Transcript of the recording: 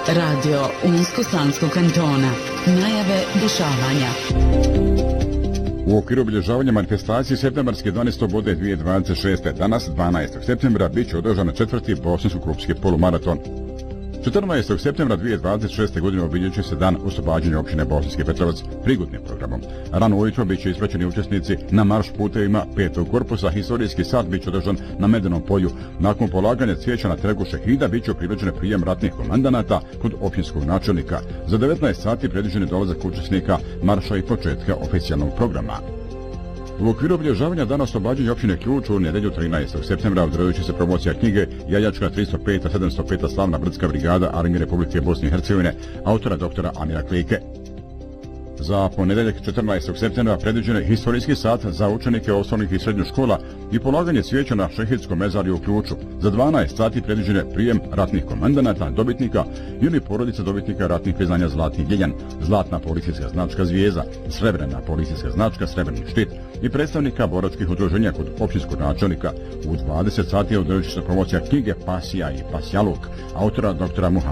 Radio Unsko-Sanskog kantona. Najave dešavanja. U okviru obilježavanja manifestacije septembarske 12. subode 2026. danas, 12. septembra, bit će održan 4. bosansko-krupski polumaraton. 14. septembra 2026. godine obilježuje se dan oslobađanja općine Bosanski Petrovac prigodnim programom. Rano ujutro bit će ispraćeni učesnici na marš putevima 5. korpusa. Historijski sat bit će održan na Medenom polju. Nakon polaganja cvijeća na trgu Šehida bit će priređen prijem ratnih komandanata kod općinskog načelnika. Za 19 sati predviđen je dolazak učesnika marša i početka oficijalnog programa. U okviru obilježavanja dana oslobađanja općine Ključ u nedjelju 13. septembra održat će se promocija knjige Jaljačka 305. 705. slavna brdska brigada Armije Republike Bosne i Hercegovine autora doktora Amira Klike. Za ponedjeljak 14. septembra predviđen je historijski sat za učenike osnovnih i srednjih škola i polaganje cvijeća na Šehidskom mezarju u Ključu. Za 12 sati predviđen je prijem ratnih komandanata, dobitnika ili porodica dobitnika ratnih priznanja Zlatni ljeljan, Zlatna policijska značka Zvijezda, Srebrna policijska značka Srebrni štit i predstavnika boračkih udruženja kod općinskog načelnika. U 20 sati održat će se promocija knjige Pasija i Pasjaluk autora doktora Muhameda